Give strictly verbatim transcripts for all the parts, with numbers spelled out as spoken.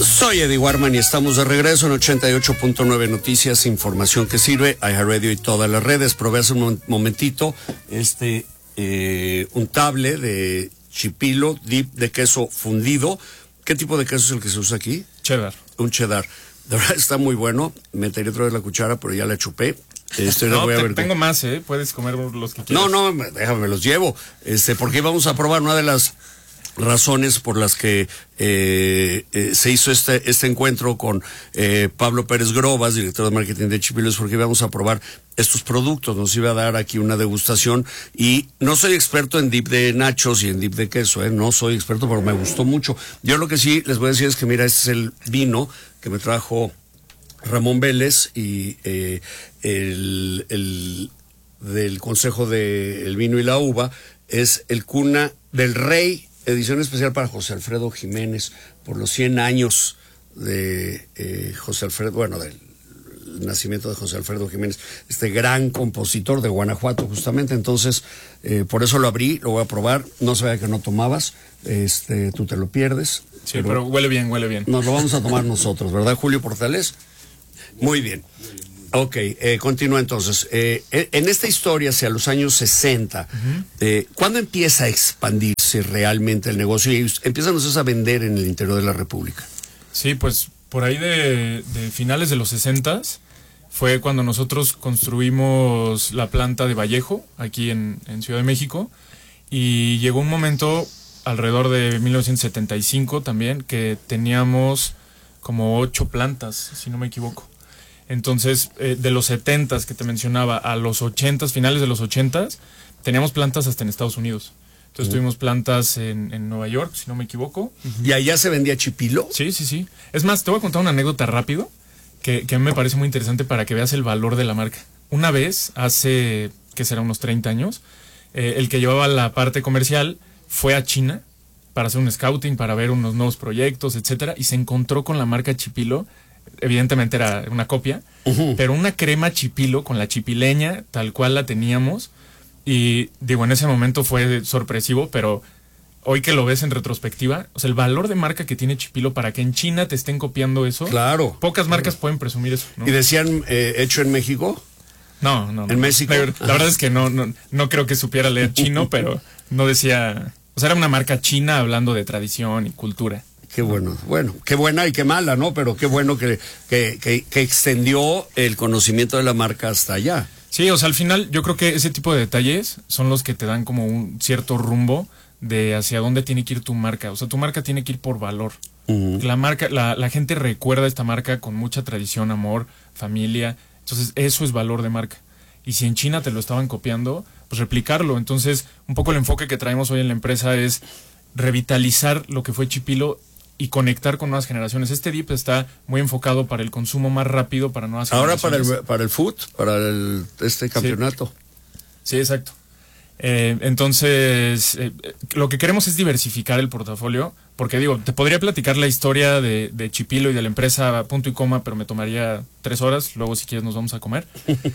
Soy Eddie Warman y estamos de regreso en ochenta y ocho punto nueve Noticias, información que sirve, iHeartRadio y todas las redes. Probé hace un momentito este eh, un table de chipilo dip de queso fundido. ¿Qué tipo de queso es el que se usa aquí? Cheddar. Un cheddar. De verdad está muy bueno. Meteré otra vez la cuchara, pero ya la chupé. Este, no, voy a te, ver tengo cómo. más, ¿eh? Puedes comer los que quieras. No, no, déjame, los llevo. Este, porque vamos a probar una de las razones por las que eh, eh, se hizo este este encuentro con eh, Pablo Pérez Grobas, director de marketing de Chipilo, es porque íbamos a probar estos productos. Nos iba a dar aquí una degustación y no soy experto en dip de nachos y en dip de queso, ¿eh? No soy experto, pero me gustó mucho. Yo lo que sí les voy a decir es que mira, este es el vino que me trajo Ramón Vélez y eh, el, el del Consejo del Vino y la Uva es el Cuna del Rey, edición especial para José Alfredo Jiménez, por los cien años de eh, José Alfredo, bueno, del nacimiento de José Alfredo Jiménez, este gran compositor de Guanajuato, justamente. Entonces, eh, por eso lo abrí, lo voy a probar. No sabía que no tomabas, este, tú te lo pierdes. Sí, pero, pero huele bien, huele bien. Nos lo vamos a tomar nosotros, ¿verdad, Julio Portales? Muy bien. Ok, eh, continúa entonces. Eh, en esta historia hacia los años sesenta, uh-huh. eh, ¿cuándo empieza a expandirse realmente el negocio y empiezan ustedes a vender en el interior de la República? Sí, pues por ahí de, de finales de los sesentas fue cuando nosotros construimos la planta de Vallejo, aquí en, en Ciudad de México, y llegó un momento, alrededor de mil novecientos setenta y cinco también, que teníamos como ocho plantas, si no me equivoco. Entonces, eh, de los setentas que te mencionaba a los ochentas, finales de los ochentas, teníamos plantas hasta en Estados Unidos. Entonces, uh-huh. tuvimos plantas en, en Nueva York, si no me equivoco. ¿Y allá se vendía chipilo? Sí, sí, sí. Es más, te voy a contar una anécdota rápido que, que a mí me parece muy interesante para que veas el valor de la marca. Una vez, hace, ¿qué será? Unos treinta años, eh, el que llevaba la parte comercial fue a China para hacer un scouting, para ver unos nuevos proyectos, etcétera, y se encontró con la marca Chipilo. Evidentemente era una copia, uh-huh. pero una crema chipilo con la chipileña, tal cual la teníamos. Y digo, en ese momento fue sorpresivo, pero hoy que lo ves en retrospectiva, o sea, el valor de marca que tiene Chipilo para que en China te estén copiando eso. Claro. Pocas marcas claro. pueden presumir eso, ¿no? ¿Y decían eh, hecho en México? No, no, no. ¿En México? La, la verdad es que no, no, no creo que supiera leer chino, pero no decía. O sea, era una marca china hablando de tradición y cultura. Qué bueno, bueno, qué buena y qué mala, ¿no? Pero qué bueno que, que, que, que extendió el conocimiento de la marca hasta allá. Sí, o sea, al final yo creo que ese tipo de detalles son los que te dan como un cierto rumbo de hacia dónde tiene que ir tu marca. O sea, tu marca tiene que ir por valor. Uh-huh. La marca, la, la gente recuerda esta marca con mucha tradición, amor, familia. Entonces, eso es valor de marca. Y si en China te lo estaban copiando, pues replicarlo. Entonces, un poco el enfoque que traemos hoy en la empresa es revitalizar lo que fue Chipilo y conectar con nuevas generaciones. Este dip está muy enfocado para el consumo más rápido para nuevas Ahora generaciones. Ahora para el, para el food, para el, este campeonato. Sí, sí, exacto. Eh, entonces, eh, lo que queremos es diversificar el portafolio, porque digo, te podría platicar la historia de, de Chipilo y de la empresa punto y coma, pero me tomaría tres horas, luego si quieres nos vamos a comer.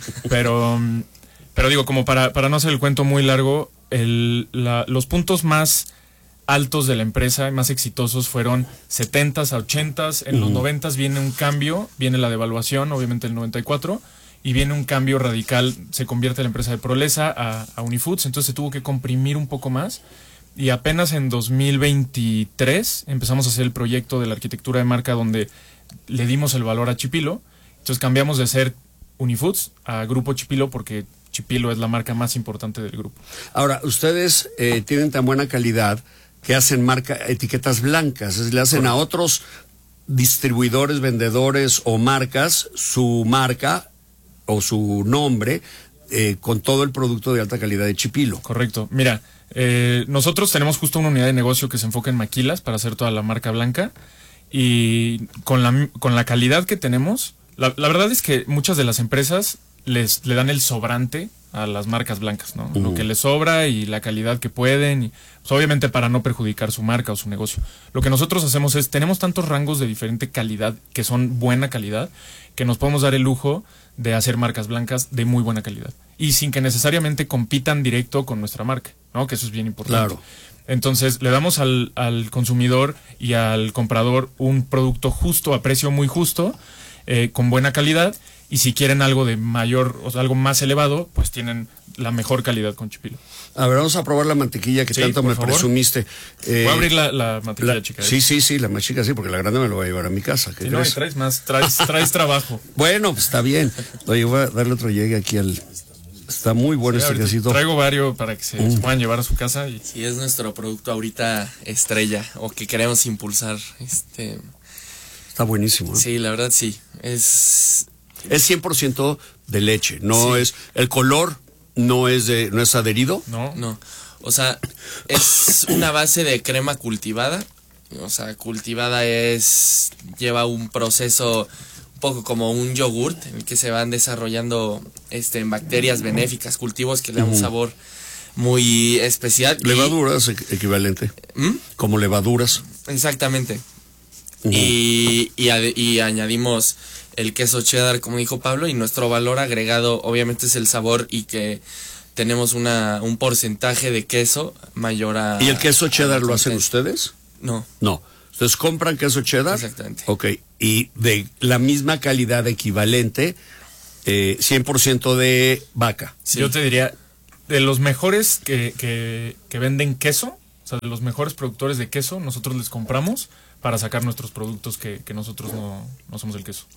pero, pero digo, como para, para no hacer el cuento muy largo, el, la, los puntos más altos de la empresa, más exitosos, fueron setentas a ochentas, en uh-huh. los noventas viene un cambio, viene la devaluación, obviamente el noventa y cuatro, y viene un cambio radical, se convierte la empresa de Prolesa a, a Unifoods, entonces se tuvo que comprimir un poco más, y apenas en dos mil veintitrés empezamos a hacer el proyecto de la arquitectura de marca donde le dimos el valor a Chipilo, entonces cambiamos de ser Unifoods a Grupo Chipilo porque Chipilo es la marca más importante del grupo. Ahora, ustedes eh, tienen tan buena calidad que hacen marca, etiquetas blancas, es, le hacen a otros distribuidores, vendedores o marcas su marca o su nombre eh, con todo el producto de alta calidad de Chipilo. Correcto. Mira, eh, nosotros tenemos justo una unidad de negocio que se enfoca en maquilas para hacer toda la marca blanca y con la, con la calidad que tenemos, la, la verdad es que muchas de las empresas les le dan el sobrante a las marcas blancas, ¿no? Uh-huh. Lo que les sobra y la calidad que pueden, y, pues, obviamente para no perjudicar su marca o su negocio. Lo que nosotros hacemos es, tenemos tantos rangos de diferente calidad, que son buena calidad, que nos podemos dar el lujo de hacer marcas blancas de muy buena calidad. Y sin que necesariamente compitan directo con nuestra marca, ¿no? Que eso es bien importante. Claro. Entonces le damos al, al consumidor y al comprador un producto justo, a precio muy justo, eh, con buena calidad, y si quieren algo de mayor, o sea, algo más elevado, pues tienen la mejor calidad con Chipilo. A ver, vamos a probar la mantequilla que Sí, tanto por me favor. presumiste. Eh, Voy a abrir la, la mantequilla la- chica. Sí, sí, sí, la más chica sí, porque la grande me lo voy a llevar a mi casa. ¿Qué Si no, y crees? traes más, traes, traes trabajo. Bueno, pues está bien. Oye, voy a darle otro llegue aquí al... Está muy bueno Sí, este ahorita quesito. traigo varios para que se, se puedan llevar a su casa. Y Sí, es nuestro producto ahorita estrella o que queremos impulsar. Este, Está buenísimo. ¿eh? sí, la verdad sí. Es Es cien por ciento de leche, no Sí. es... El color no es de no es adherido. no, no, o sea, es una base de crema cultivada. O sea, cultivada es lleva un proceso un poco como un yogurt en el que se van desarrollando este bacterias benéficas, cultivos que le dan un sabor muy especial. y- Levaduras e- equivalente. ¿Mm? Como levaduras. Exactamente. Ujú. y, y, ade- y añadimos el queso cheddar, como dijo Pablo, y nuestro valor agregado obviamente es el sabor y que tenemos una un porcentaje de queso mayor a... ¿Y el queso a cheddar la lo hacen competencia. ustedes? No, No. Ustedes compran queso cheddar. Exactamente. Ok. Y de la misma calidad equivalente, eh, cien por ciento de vaca. sí. yo te diría, de los mejores que, que, que venden queso, o sea, de los mejores productores de queso, nosotros les compramos para sacar nuestros productos que, que nosotros no, no somos el queso.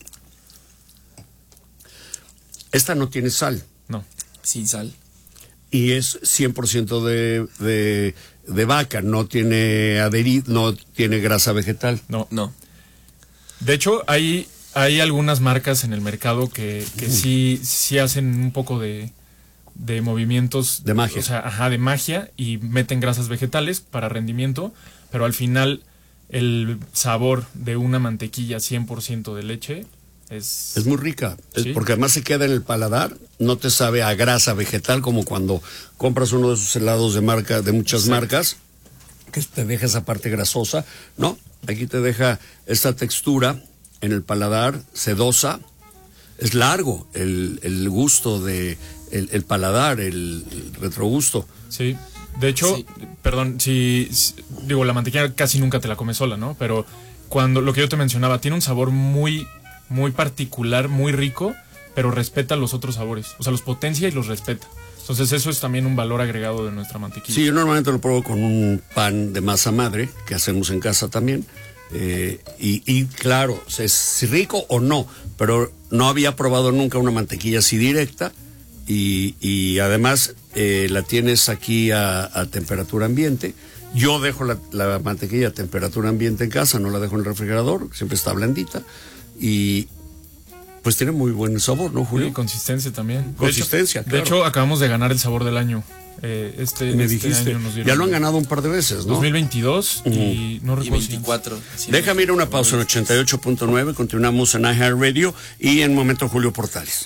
Esta no tiene sal. No. sin sal. Y es cien por ciento de, de, de vaca. No tiene adherido, no tiene grasa vegetal. No. No. De hecho, hay, hay algunas marcas en el mercado que, que sí, sí hacen un poco de, de movimientos. De magia. O sea, ajá, de magia, y meten grasas vegetales para rendimiento, pero al final el sabor de una mantequilla cien por ciento de leche es... Es muy rica, es Sí. porque además se queda en el paladar, no te sabe a grasa vegetal como cuando compras uno de esos helados de marca, de muchas Exacto. marcas, que te deja esa parte grasosa. No, aquí te deja esta textura en el paladar, sedosa. Es largo el, el gusto de el, el paladar, el, el retrogusto. Sí. De hecho, Sí. perdón, si, si- digo, la mantequilla casi nunca te la comes sola, ¿no? Pero cuando lo que yo te mencionaba, tiene un sabor muy, muy particular, muy rico, pero respeta los otros sabores. O sea, los potencia y los respeta. Entonces eso es también un valor agregado de nuestra mantequilla. Sí, yo normalmente lo pruebo con un pan de masa madre, que hacemos en casa también. Eh, y, y claro, es rico o no, pero no había probado nunca una mantequilla así directa. Y, y además eh, la tienes aquí a, a temperatura ambiente. Yo dejo la, la mantequilla a temperatura ambiente en casa, no la dejo en el refrigerador, siempre está blandita. Y pues tiene muy buen sabor, ¿no, Julio? Sí, consistencia también. De Consistencia, hecho, claro. De hecho, acabamos de ganar el sabor del año. Eh, este, Me este dijiste, año nos dieron ya lo han ganado un par de veces, ¿no? dos mil veintidós y no Y recuerdo si- veinticuatro. sí, Déjame ir a una pausa en ochenta y ocho punto nueve, continuamos en iHeartRadio y en momento Julio Portales.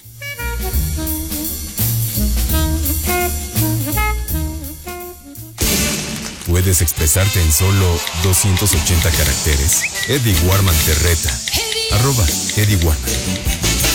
¿Puedes expresarte en solo doscientos ochenta caracteres? Eddie Warman te reta. Arroba Eddie Warman.